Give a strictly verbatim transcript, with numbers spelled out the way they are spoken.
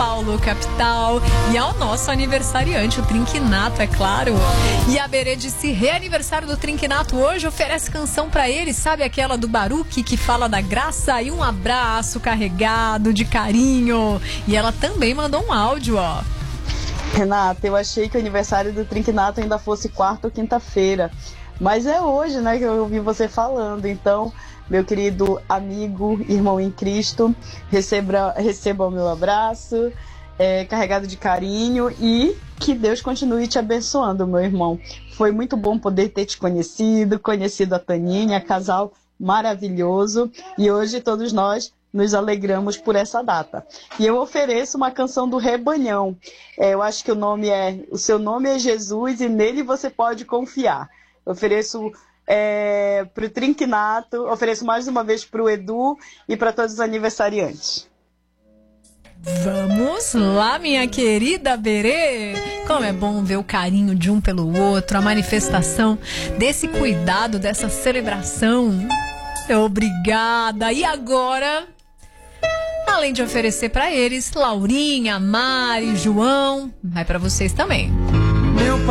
Paulo, capital. E ao nosso aniversariante, o Trinquinato, é claro. E a Berê disse, reaniversário do Trinquinato hoje, oferece canção pra ele, sabe aquela do Baruque que fala da graça? E um abraço carregado de carinho. E ela também mandou um áudio, ó. Renata, eu achei que o aniversário do Trinquinato ainda fosse quarta ou quinta-feira. Mas é hoje, né, que eu ouvi você falando. Então, meu querido amigo, irmão em Cristo, receba, receba o meu abraço, é, carregado de carinho, e que Deus continue te abençoando, meu irmão. Foi muito bom poder ter te conhecido, conhecido a Taninha, casal maravilhoso, e hoje todos nós nos alegramos por essa data. E eu ofereço uma canção do Rebanhão. É, eu acho que o nome é, o seu nome é Jesus e nele você pode confiar. Eu ofereço é, para o Trinquinato, ofereço mais uma vez para o Edu e para todos os aniversariantes. Vamos lá, minha querida Berê. Como é bom ver o carinho de um pelo outro, a manifestação desse cuidado, dessa celebração. Obrigada. E agora, além de oferecer para eles, Laurinha, Mari, João, vai para vocês também. Meu